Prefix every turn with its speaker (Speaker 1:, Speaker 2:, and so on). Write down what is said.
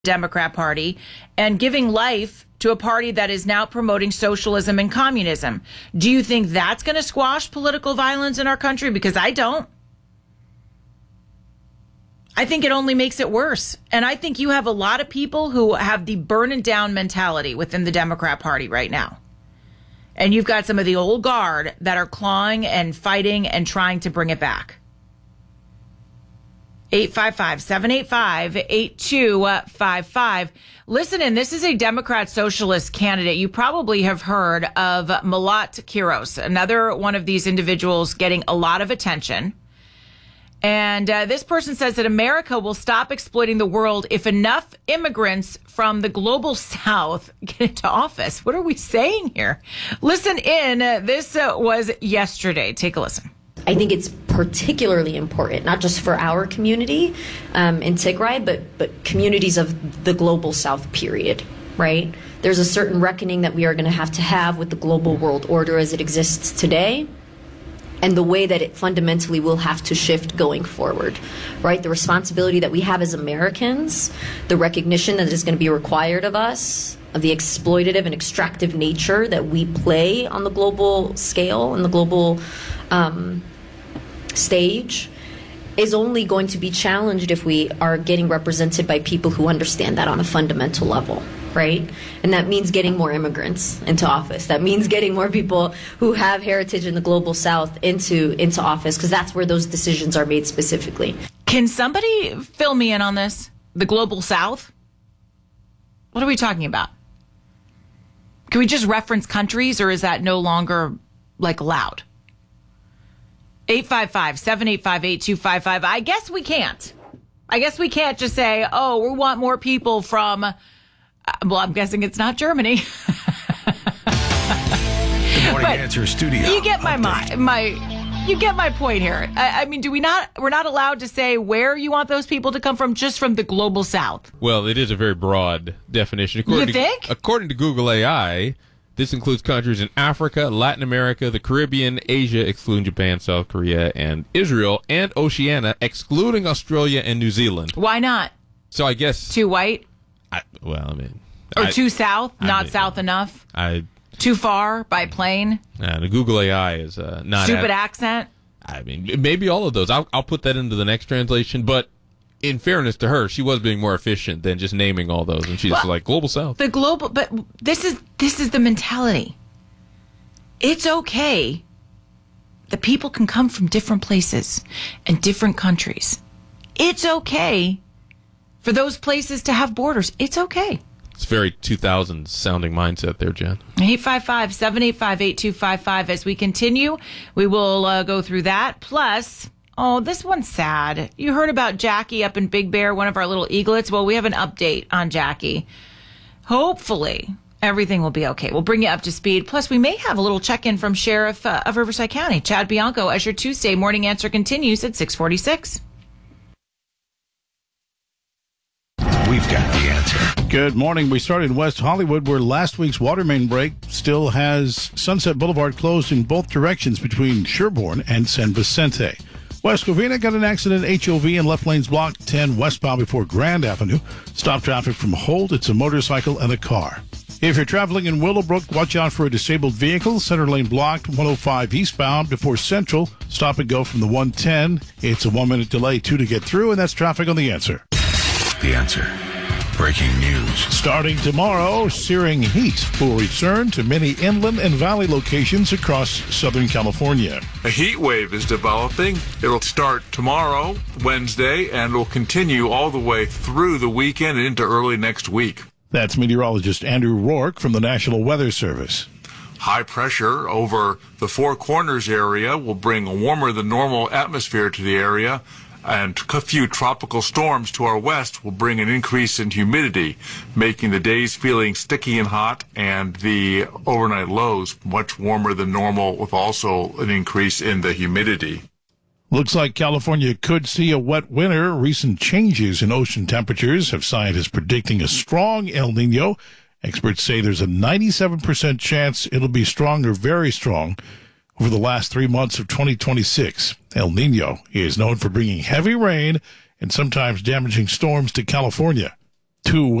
Speaker 1: Democrat Party and giving life to a party that is now promoting socialism and communism. Do you think that's going to squash political violence in our country? Because I don't. I think it only makes it worse. And I think you have a lot of people who have the burn it down mentality within the Democrat Party right now. And you've got some of the old guard that are clawing and fighting and trying to bring it back. 855-785-8255. Listen in, this is a Democrat socialist candidate. You probably have heard of Malat Kiros, another one of these individuals getting a lot of attention. And this person says that America will stop exploiting the world if enough immigrants from the global south get into office. What are we saying here? Listen in. This was yesterday. Take a listen.
Speaker 2: I think it's particularly important, not just for our community in Tigray, but communities of the global south, period, right? There's a certain reckoning that we are going to have with the global world order as it exists today and the way that it fundamentally will have to shift going forward, right? The responsibility that we have as Americans, the recognition that is going to be required of us, of the exploitative and extractive nature that we play on the global scale and the global stage is only going to be challenged if we are getting represented by people who understand that on a fundamental level, right? And that means getting more immigrants into office. That means getting more people who have heritage in the global south into office, because that's where those decisions are made specifically.
Speaker 1: Can somebody fill me in on this? The global south? What are we talking about? Can we just reference countries, or is that no longer allowed? 855-785-8255. I guess we can't. I guess we can't just say, oh, we want more people from, well, I'm guessing it's not Germany.
Speaker 3: Good morning, Answer Studio.
Speaker 1: You get you get my point here. I mean, we're not allowed to say where you want those people to come from, just from the global south.
Speaker 4: Well, it is a very broad definition.
Speaker 1: You think?
Speaker 4: According to Google AI, this includes countries in Africa, Latin America, the Caribbean, Asia, excluding Japan, South Korea, and Israel, and Oceania, excluding Australia and New Zealand.
Speaker 1: Why not?
Speaker 4: So I guess...
Speaker 1: Too white?
Speaker 4: Too
Speaker 1: south? Not south enough? Too far by plane?
Speaker 4: The Google AI is not...
Speaker 1: Stupid accent?
Speaker 4: I mean, maybe all of those. I'll put that into the next translation, but in fairness to her, she was being more efficient than just naming all those, and she's like, global south.
Speaker 1: But this is the mentality. It's okay that people can come from different places and different countries. It's okay for those places to have borders. It's okay.
Speaker 4: It's very 2000s sounding mindset there, Jen.
Speaker 1: 855-785-8255. As we continue, we will go through that. Plus... oh, this one's sad. You heard about Jackie up in Big Bear, one of our little eaglets. Well, we have an update on Jackie. Hopefully, everything will be okay. We'll bring you up to speed. Plus, we may have a little check-in from Sheriff of Riverside County, Chad Bianco, as your Tuesday morning answer continues at 6:46.
Speaker 3: We've got the answer.
Speaker 5: Good morning. We start in West Hollywood, where last week's water main break still has Sunset Boulevard closed in both directions between Sherbourne and San Vicente. West Covina got an accident, HOV in left lanes blocked 10 westbound before Grand Avenue. Stop traffic from Holt. It's a motorcycle and a car. If you're traveling in Willowbrook, watch out for a disabled vehicle. Center lane blocked, 105 eastbound before Central. Stop and go from the 110. It's a 1-minute delay, 2 to get through, and that's traffic on The Answer.
Speaker 3: The Answer. Breaking news.
Speaker 5: Starting tomorrow, searing heat will return to many inland and valley locations across Southern California.
Speaker 6: A heat wave is developing. It'll start tomorrow, Wednesday, and will continue all the way through the weekend and into early next week.
Speaker 5: That's meteorologist Andrew Rourke from the National Weather Service.
Speaker 6: High pressure over the Four Corners area will bring a warmer than normal atmosphere to the area, and a few tropical storms to our west will bring an increase in humidity, making the days feeling sticky and hot and the overnight lows much warmer than normal, with also an increase in the humidity.
Speaker 5: Looks like California could see a wet winter. Recent changes in ocean temperatures have scientists predicting a strong El Nino. Experts say there's a 97% chance it'll be strong or very strong over the last 3 months of 2026. El Nino is known for bringing heavy rain and sometimes damaging storms to California. to